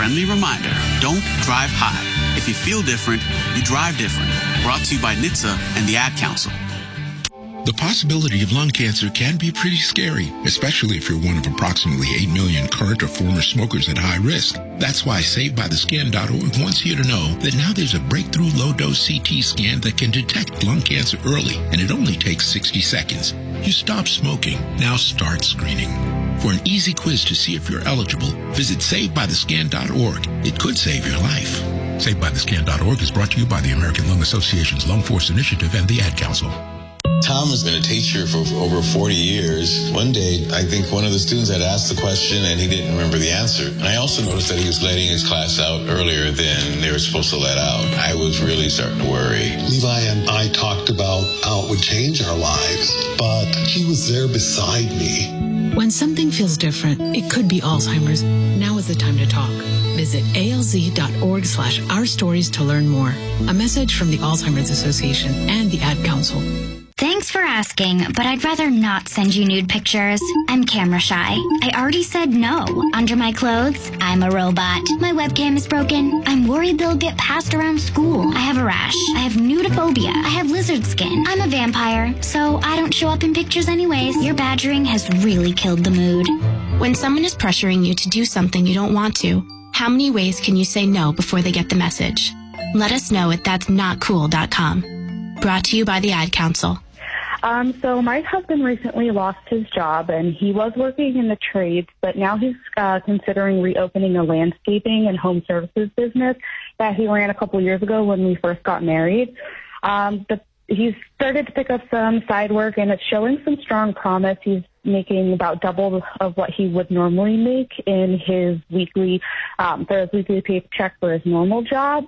friendly reminder, don't drive high. If you feel different, you drive different. Brought to you by NHTSA and the Ad Council. The possibility of lung cancer can be pretty scary, especially if you're one of approximately 8 million current or former smokers at high risk. That's why SaveByTheScan.org wants you to know that now there's a breakthrough low-dose CT scan that can detect lung cancer early, and it only takes 60 seconds. You stop smoking, now start screening. For an easy quiz to see if you're eligible, visit SaveByTheScan.org. It could save your life. SaveByTheScan.org is brought to you by the American Lung Association's Lung Force Initiative and the Ad Council. Tom has been a teacher for over 40 years. One day, I think one of the students had asked the question and he didn't remember the answer. And I also noticed that he was letting his class out earlier than they were supposed to let out. I was really starting to worry. Levi and I talked about how it would change our lives, but he was there beside me. When something feels different, it could be Alzheimer's. Now is the time to talk. Visit alz.org/ourstories to learn more. A message from the Alzheimer's Association and the Ad Council. Thanks for asking, but I'd rather not send you nude pictures. I'm camera shy. I already said no. Under my clothes, I'm a robot. My webcam is broken. I'm worried they'll get passed around school. I have a rash. I have nudophobia. I have lizard skin. I'm a vampire, so I don't show up in pictures anyways. Your badgering has really killed the mood. When someone is pressuring you to do something you don't want to, how many ways can you say no before they get the message? Let us know at that'snotcool.com. Brought to you by the Ad Council. So my husband recently lost his job, and he was working in the trades, but now he's considering reopening a landscaping and home services business that he ran a couple years ago when we first got married. He's started to pick up some side work, and it's showing some strong promise. He's making about double of what he would normally make in his weekly paycheck for his normal job.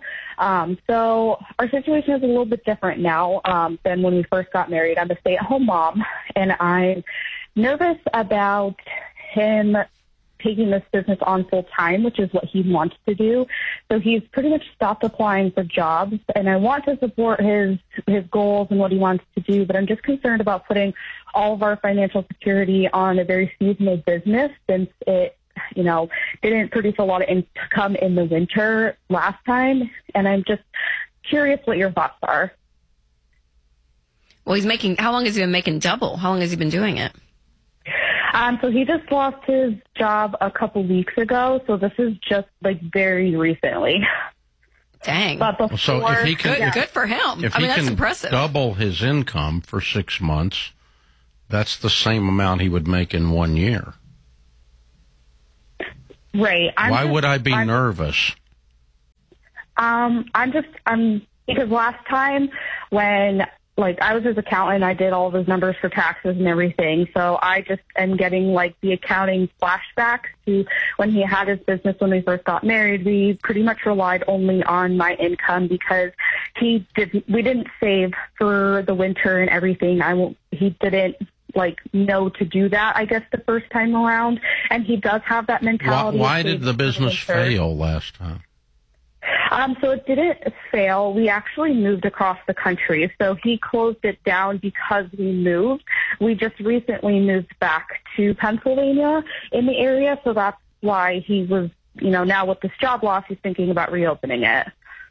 So our situation is a little bit different now than when we first got married. I'm a stay-at-home mom, and I'm nervous about him taking this business on full time, which is what he wants to do. So he's pretty much stopped applying for jobs, and I want to support his goals and what he wants to do, but I'm just concerned about putting all of our financial security on a very seasonal business since it, didn't produce a lot of income in the winter last time. And I'm just curious what your thoughts are. Well, how long has he been making double? How long has he been doing it? So he just lost his job a couple weeks ago. So this is just very recently. Dang. But before, so if he can, good for him. If that's can impressive. Double his income for 6 months, that's the same amount he would make in 1 year. Right. Why would I be nervous? Because last time when I was his accountant, I did all of his numbers for taxes and everything. So I just am getting the accounting flashbacks to when he had his business when we first got married. We pretty much relied only on my income because we didn't save for the winter and everything. He didn't know to do that, I guess, the first time around. And he does have that mentality. Why did the business fail last time? So it didn't fail. We actually moved across the country. So he closed it down because we moved. We just recently moved back to Pennsylvania in the area. So that's why he was, now with this job loss, he's thinking about reopening it.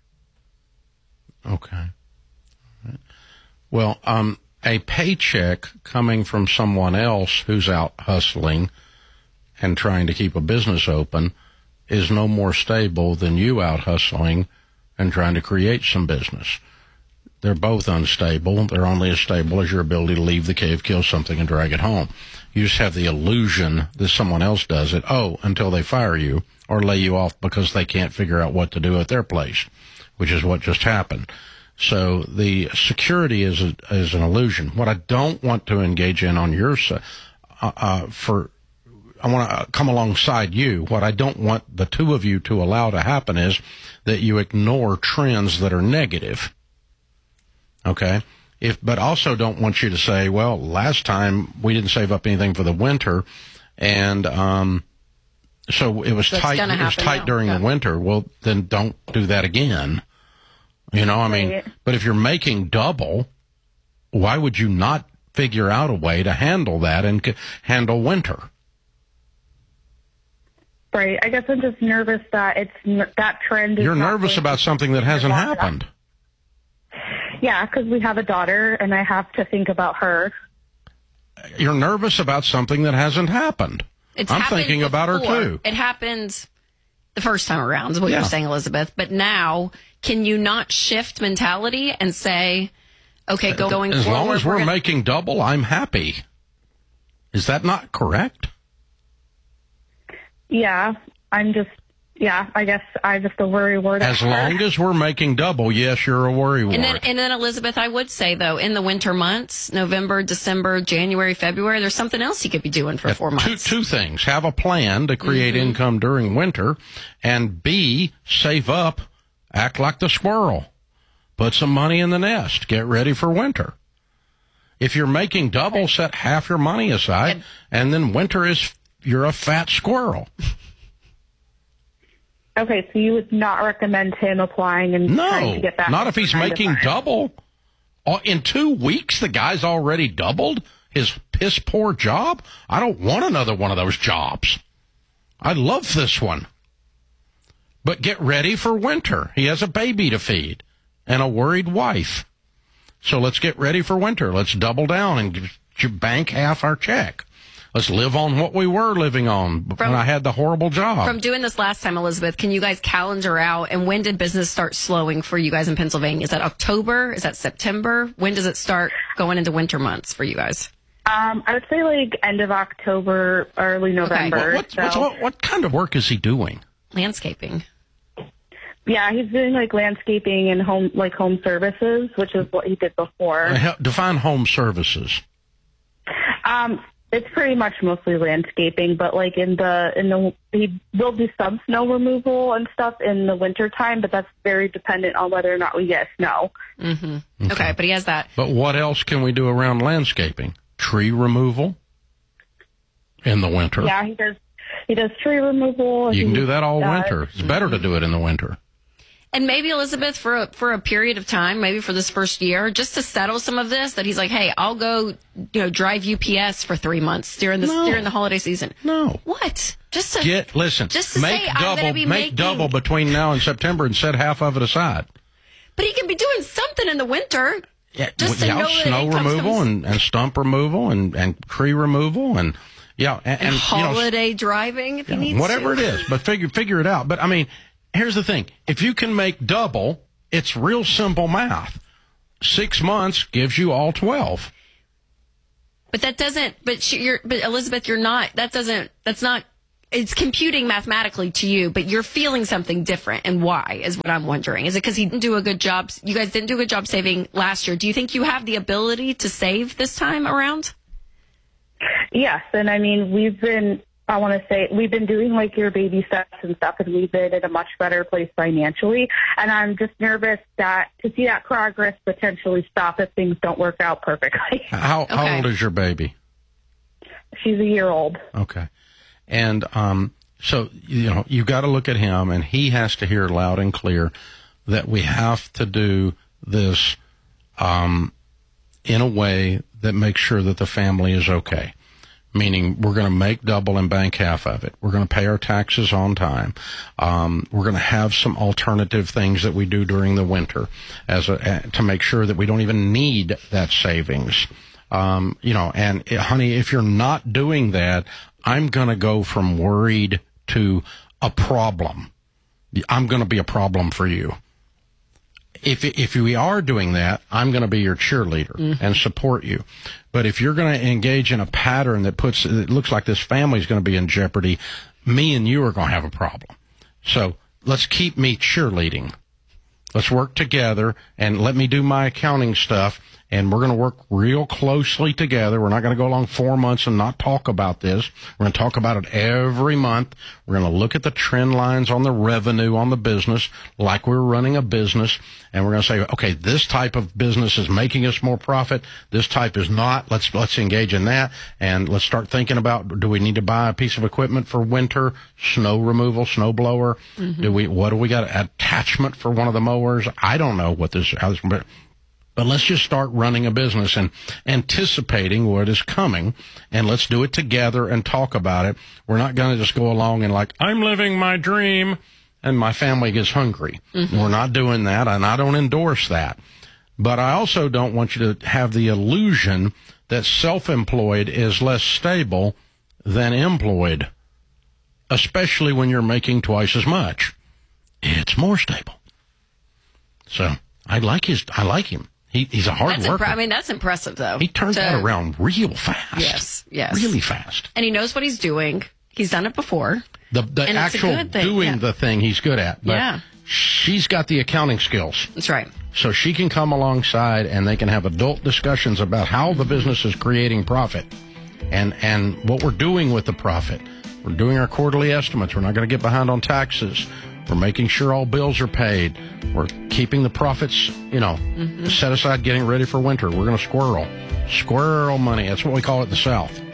Okay. Right. Well, a paycheck coming from someone else who's out hustling and trying to keep a business open is no more stable than you out hustling and trying to create some business. They're both unstable. They're only as stable as your ability to leave the cave, kill something, and drag it home. You just have the illusion that someone else does it, until they fire you or lay you off because they can't figure out what to do at their place, which is what just happened. So the security is an illusion. What I don't want to engage in on your side, I want to come alongside you. What I don't want the two of you to allow to happen is that you ignore trends that are negative. Okay? But also don't want you to say, well, last time we didn't save up anything for the winter, and so it was tight. It was tight during the winter. Well, then don't do that again. But if you're making double, why would you not figure out a way to handle that and handle winter? Right. I guess I'm just nervous that that trend is. You're nervous about something that hasn't happened. Yeah, because we have a daughter, and I have to think about her. You're nervous about something that hasn't happened. I'm thinking about her, too. It happened the first time around, is what you're saying, Elizabeth. But now, can you not shift mentality and say, okay, going as forward... As long as we're making double, I'm happy. Is that not correct? Yeah, I guess I'm just a worrywart. As long as we're making double, yes, you're a worrywart. And then, Elizabeth, I would say, though, in the winter months, November, December, January, February, there's something else you could be doing for 4 months. Two things. Have a plan to create income during winter, and B, save up, act like the squirrel. Put some money in the nest. Get ready for winter. If you're making double, set half your money aside, and then winter you're a fat squirrel. Okay, so you would not recommend him applying and trying to get that? Not if he's making double. In 2 weeks, the guy's already doubled his piss-poor job? I don't want another one of those jobs. I love this one. But get ready for winter. He has a baby to feed and a worried wife. So let's get ready for winter. Let's double down and bank half our check. Let's live on what we were living on when I had the horrible job. From doing this last time, Elizabeth, can you guys calendar out, and when did business start slowing for you guys in Pennsylvania? Is that October? Is that September? When does it start going into winter months for you guys? I would say like end of October, early November. Okay. What kind of work is he doing? Landscaping. Yeah, he's doing like landscaping and home services, which is what he did before. Define home services. It's pretty much mostly landscaping, but like he will do some snow removal and stuff in the winter time, but that's very dependent on whether or not we get snow. Mm-hmm. Okay, but he has that. But what else can we do around landscaping? Tree removal in the winter. Yeah, he does tree removal. You can do that all winter. It's better to do it in the winter. And maybe, Elizabeth, for a period of time, maybe for this first year, just to settle some of this, that he's like, hey, I'll go, drive UPS for 3 months during the holiday season. No. What? Just to make double between now and September and set half of it aside. But he can be doing something in the winter. Yeah, snow removal and stump removal and tree removal and holiday driving if he needs whatever to. it is. But figure it out. But I mean, here's the thing. If you can make double, it's real simple math. 6 months gives you all 12. But that doesn't, but Elizabeth, it's computing mathematically to you, but you're feeling something different. And why is what I'm wondering. Is it because he didn't do a good job? You guys didn't do a good job saving last year. Do you think you have the ability to save this time around? Yes. And I mean, we've been doing like your baby steps and stuff, and we've been in a much better place financially. And I'm just nervous to see that progress potentially stop if things don't work out perfectly. How old is your baby? She's a year old. Okay. And so, you've got to look at him, and he has to hear loud and clear that we have to do this in a way that makes sure that the family is okay. Meaning we're going to make double and bank half of it. We're going to pay our taxes on time. We're going to have some alternative things that we do during the winter to make sure that we don't even need that savings. And honey, if you're not doing that, I'm going to go from worried to a problem. I'm going to be a problem for you. If we are doing that, I'm going to be your cheerleader and support you. But if you're going to engage in a pattern that it looks like this family's going to be in jeopardy, me and you are going to have a problem. So let's keep me cheerleading. Let's work together and let me do my accounting stuff. And we're going to work real closely together. We're not going to go along 4 months and not talk about this. We're going to talk about it every month. We're going to look at the trend lines on the revenue on the business like we're running a business. And we're going to say, okay, this type of business is making us more profit. This type is not. Let's engage in that. And let's start thinking about, do we need to buy a piece of equipment for winter? Snow removal, snow blower? What do we got? Attachment for one of the mowers? I don't know how this, But let's just start running a business and anticipating what is coming, and let's do it together and talk about it. We're not going to just go along and like, I'm living my dream, and my family gets hungry. Mm-hmm. We're not doing that, and I don't endorse that. But I also don't want you to have the illusion that self-employed is less stable than employed, especially when you're making twice as much. It's more stable. So I like him. He's a hard worker. That's impressive, though. He turned that around real fast. Yes. Really fast. And he knows what he's doing. He's done it before. The actual doing the thing he's good at. But she's got the accounting skills. That's right. So she can come alongside and they can have adult discussions about how the business is creating profit and what we're doing with the profit. We're doing our quarterly estimates. We're not going to get behind on taxes. We're making sure all bills are paid. We're keeping the profits, set aside, getting ready for winter. We're going to squirrel money. That's what we call it in the South.